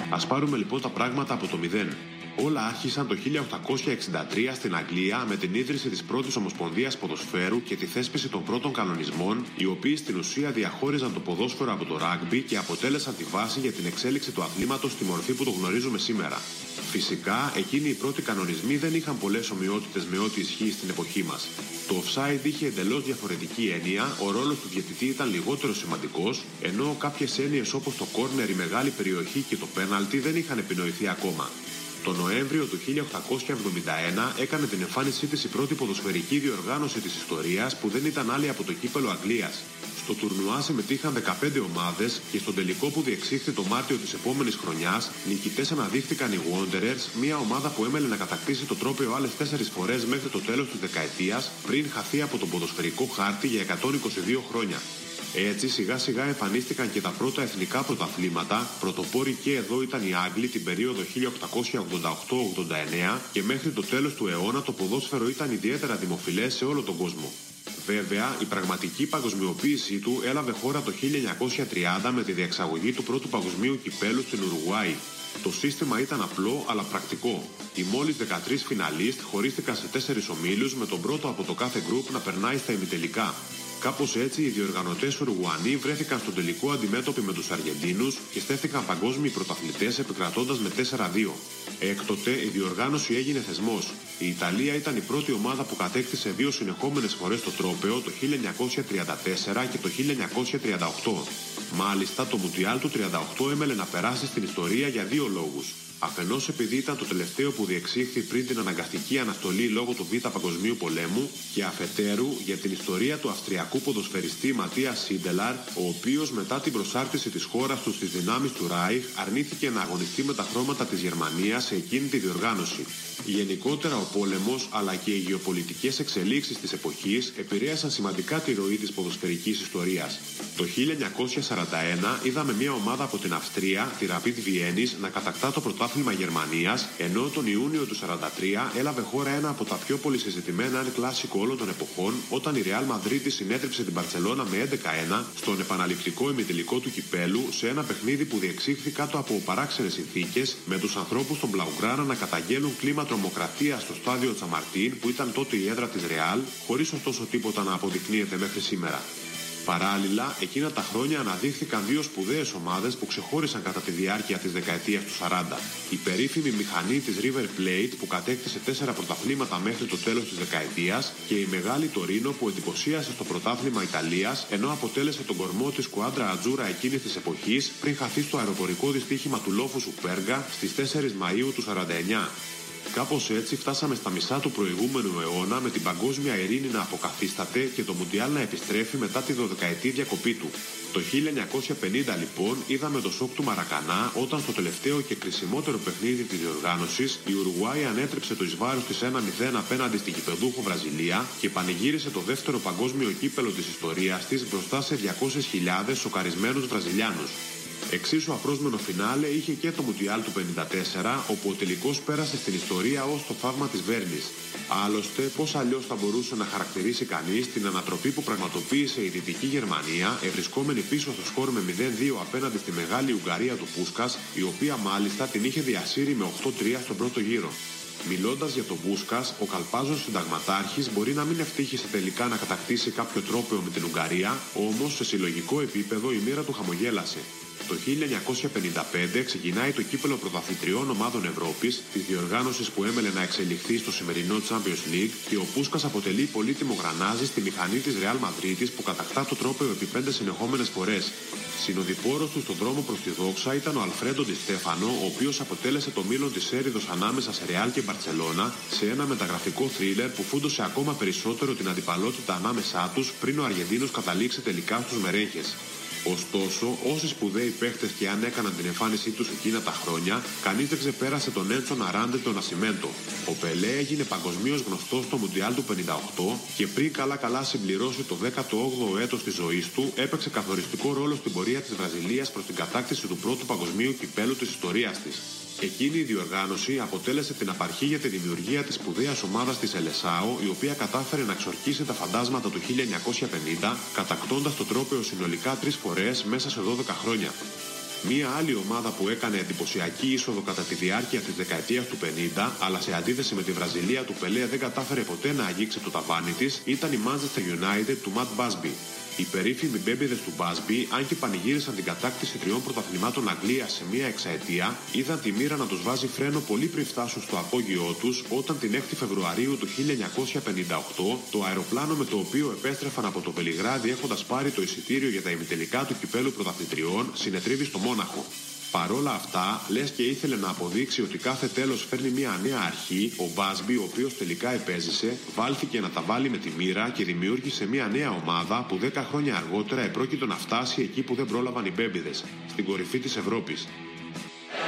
Ας πάρουμε λοιπόν τα πράγματα από το μηδέν. Όλα άρχισαν το 1863 στην Αγγλία με την ίδρυση της πρώτης Ομοσπονδίας Ποδοσφαίρου και τη θέσπιση των πρώτων κανονισμών, οι οποίοι στην ουσία διαχώριζαν το ποδόσφαιρο από το ράγκμπι και αποτέλεσαν τη βάση για την εξέλιξη του αθλήματος στη μορφή που το γνωρίζουμε σήμερα. Φυσικά, εκείνοι οι πρώτοι κανονισμοί δεν είχαν πολλές ομοιότητες με ό,τι ισχύει στην εποχή μας. Το offside είχε εντελώς διαφορετική έννοια, ο ρόλος του διαιτητή ήταν λιγότερο σημαντικός, ενώ κάποιες έννοιες όπως το κόρνερ, η μεγάλη περιοχή και το πέναλτι δεν είχαν επινοηθεί ακόμα. Το Νοέμβριο του 1871 έκανε την εμφάνισή της η πρώτη ποδοσφαιρική διοργάνωση της ιστορίας που δεν ήταν άλλη από το κύπελλο Αγγλίας. Στο τουρνουά συμμετείχαν 15 ομάδες και στον τελικό που διεξήχθη το Μάρτιο της επόμενης χρονιάς, νικητές αναδείχθηκαν οι Wanderers, μια ομάδα που έμελε να κατακτήσει το τρόπαιο άλλες 4 φορές μέχρι το τέλος της δεκαετίας, πριν χαθεί από τον ποδοσφαιρικό χάρτη για 122 χρόνια. Έτσι σιγά σιγά εμφανίστηκαν και τα πρώτα εθνικά πρωταθλήματα, πρωτοπόροι και εδώ ήταν οι Άγγλοι την περίοδο 1888-89 και μέχρι το τέλος του αιώνα το ποδόσφαιρο ήταν ιδιαίτερα δημοφιλές σε όλο τον κόσμο. Βέβαια, η πραγματική παγκοσμιοποίησή του έλαβε χώρα το 1930 με τη διεξαγωγή του πρώτου παγκοσμίου κυπέλου στην Ουρουγουάη. Το σύστημα ήταν απλό αλλά πρακτικό. Οι μόλις 13 φιναλίστ χωρίστηκαν σε 4 ομίλους με τον πρώτο από το κάθε γκρουπ να περνάει στα ημιτελικά. Κάπως έτσι οι διοργανωτές Ουρουγουανοί βρέθηκαν στον τελικό αντιμέτωποι με τους Αργεντίνους και στέφθηκαν παγκόσμιοι πρωταθλητές επικρατώντας με 4-2. Έκτοτε η διοργάνωση έγινε θεσμός. Η Ιταλία ήταν η πρώτη ομάδα που κατέκτησε 2 συνεχόμενες φορές το τρόπαιο το 1934 και το 1938. Μάλιστα το Μουντιάλ του 38 έμελε να περάσει στην ιστορία για 2 λόγους. Αφενός επειδή ήταν το τελευταίο που διεξήχθη πριν την αναγκαστική αναστολή λόγω του Β' Παγκοσμίου Πολέμου και αφετέρου για την ιστορία του Αυστριακού ποδοσφαιριστή Ματίας Σίντελαρ, ο οποίος μετά την προσάρτηση της χώρας του στις δυνάμεις του Ράιχ αρνήθηκε να αγωνιστεί με τα χρώματα της Γερμανίας σε εκείνη τη διοργάνωση. Γενικότερα ο πόλεμος αλλά και οι γεωπολιτικές εξελίξεις της εποχής επηρέασαν σημαντικά τη ροή της ποδοσφαιρικής ιστορίας. Το 1941 είδαμε μια ομάδα από την Αυστρία, τη Rapid Βιέννης, να κατακτά το πρωτάθλημα Γερμανίας, ενώ τον Ιούνιο του 1943 έλαβε χώρα ένα από τα πιο πολυσυζητημένα El Clásico όλων των εποχών, όταν η Real Madrid συνέτριψε την Μπαρτσελώνα με 11-1 στον επαναληπτικό ημιτελικό του κυπέλου σε ένα παιχνίδι που διεξήχθη κάτω από παράξενες συνθήκες, με τους ανθρώπους των Blaugrana να καταγγέλουν κλίμα τρομοκρατίας στο στάδιο Τσαμαρτίν, που ήταν τότε η έδρα της Real, χωρίς ωστόσο τίποτα να αποδεικνύεται μέχρι σήμερα. Παράλληλα, εκείνα τα χρόνια αναδείχθηκαν 2 σπουδαίες ομάδες που ξεχώρισαν κατά τη διάρκεια της δεκαετίας του 40. Η περίφημη μηχανή της River Plate που κατέκτησε 4 πρωταθλήματα μέχρι το τέλος της δεκαετίας και η μεγάλη Τωρίνο που εντυπωσίασε στο πρωτάθλημα Ιταλίας ενώ αποτέλεσε τον κορμό της Squadra Azzurra εκείνης της εποχής πριν χαθεί στο αεροπορικό δυστύχημα του λόφου Σουπέργα στις 4 Μαΐου του 49. Κάπως έτσι φτάσαμε στα μισά του προηγούμενου αιώνα με την παγκόσμια ειρήνη να αποκαθίσταται και το Μουντιάλ να επιστρέφει μετά τη 12η διακοπή του. Το 1950 λοιπόν είδαμε το σοκ του Μαρακανά όταν στο τελευταίο και κρισιμότερο παιχνίδι της διοργάνωσης η Ουρουγουάη ανέτρεψε το εις βάρος της 1-0 απέναντι στη γηπεδούχο Βραζιλία και πανηγύρισε το δεύτερο παγκόσμιο κύπελλο της ιστορίας της μπροστά σε 200.000 σοκαρισμένους Βραζιλιάνους. Εξίσου απρόσμενο φινάλε είχε και το Μουντιάλ του 1954, όπου ο τελικός πέρασε στην ιστορία ως το θαύμα της Βέρνης. Άλλωστε, πώς αλλιώς θα μπορούσε να χαρακτηρίσει κανείς την ανατροπή που πραγματοποίησε η Δυτική Γερμανία, ευρισκόμενη πίσω στο σκορ με 0-2 απέναντι στη Μεγάλη Ουγγαρία του Πούσκας, η οποία μάλιστα την είχε διασύρει με 8-3 στον πρώτο γύρο. Μιλώντας για τον Πούσκας, ο καλπάζος συνταγματάρχης μπορεί να μην ευτύχησε τελικά να κατακτήσει κάποιο τρόπαιο με την Ουγγαρία, όμως σε συλλογικό επίπεδο η μοίρα του χαμογέλασε. Το 1955 ξεκινάει το κύπελλο πρωταθλητριών ομάδων Ευρώπης, της διοργάνωσης που έμελε να εξελιχθεί στο σημερινό Champions League και ο Πούσκας αποτελεί πολύτιμο γρανάζι στη μηχανή της Real Madrid που κατακτά το τρόπαιο επί 5 συνεχόμενες φορές. Συνοδοιπόρος του στον δρόμο προς τη δόξα ήταν ο Αλφρέντο Ντι Στέφανο, ο οποίος αποτέλεσε το μήλον της έρηδος ανάμεσα σε Real και Μπαρτσελώνα σε ένα μεταγραφικό θρίλερ που φούντωσε ακόμα περισσότερο την αντιπαλότητα ανάμεσά τους πριν ο Αργεντίνος καταλήξει τελικά στους μερέχες. Ωστόσο, όσοι σπουδαίοι παίχτες και αν έκαναν την εμφάνισή τους εκείνα τα χρόνια, κανείς δεν ξεπέρασε τον Έντσο Αράντε τον Νασιμέντο. Ο Πελέ έγινε παγκοσμίως γνωστός στο Μουντιάλ του 58 και πριν καλά συμπληρώσει το 18ο έτος της ζωής του, έπαιξε καθοριστικό ρόλο στην πορεία της Βραζιλίας προς την κατάκτηση του πρώτου παγκοσμίου κυπέλου της ιστορίας της. Εκείνη η διοργάνωση αποτέλεσε την απαρχή για τη δημιουργία της σπουδαίας ομάδας της Ελεσάο, η οποία κατάφερε να εξορκίσει τα φαντάσματα του 1950, κατακτώντας το τρόπαιο συνολικά 3 φορές μέσα σε 12 χρόνια. Μία άλλη ομάδα που έκανε εντυπωσιακή είσοδο κατά τη διάρκεια της δεκαετίας του 50, αλλά σε αντίθεση με τη Βραζιλία του Πελέ δεν κατάφερε ποτέ να αγγίξει το ταβάνι της, ήταν η Manchester United του Matt Busby. Οι περίφημοι μπέμπιδες του Busby, αν και πανηγύρισαν την κατάκτηση 3 πρωταθλημάτων Αγγλίας σε μία εξαετία, είδαν τη μοίρα να τους βάζει φρένο πολύ πριν φτάσουν στο απόγειό τους, όταν την 6η Φεβρουαρίου του 1958 το αεροπλάνο με το οποίο επέστρεφαν από το Βελιγράδι έχοντας πάρει το εισιτήριο για τα ημιτελικά του κυπέλου πρωταθλητριών συνετρίβη στο Μόναχο. Παρόλα αυτά, λες και ήθελε να αποδείξει ότι κάθε τέλος φέρνει μια νέα αρχή, ο Busby, ο οποίος τελικά επέζησε, βάλθηκε να τα βάλει με τη μοίρα και δημιούργησε μια νέα ομάδα που 10 χρόνια αργότερα επρόκειτο να φτάσει εκεί που δεν πρόλαβαν οι μπέμπιδες, στην κορυφή της Ευρώπης.